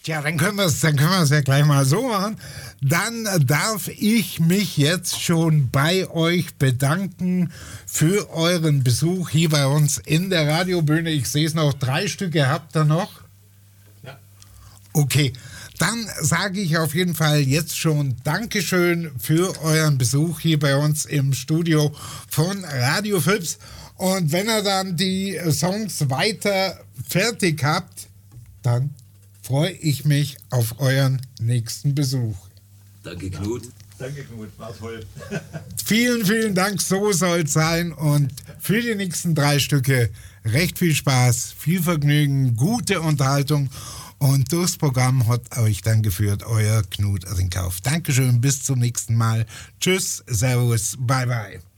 Tja, dann können wir es ja gleich mal so machen. Dann darf ich mich jetzt schon bei euch bedanken für euren Besuch hier bei uns in der Radiobühne. Ich sehe es noch, 3 Stücke habt ihr noch? Ja. Okay, dann sage ich auf jeden Fall jetzt schon Dankeschön für euren Besuch hier bei uns im Studio von Radio Philips. Und wenn ihr dann die Songs weiter fertig habt, dann freue ich mich auf euren nächsten Besuch. Danke, Knut. Danke, Knut. War toll. Vielen, vielen Dank. So soll es sein. Und für die nächsten 3 Stücke recht viel Spaß, viel Vergnügen, gute Unterhaltung. Und durchs Programm hat euch dann geführt euer Knut Rinkauf. Dankeschön, bis zum nächsten Mal. Tschüss, Servus, bye bye.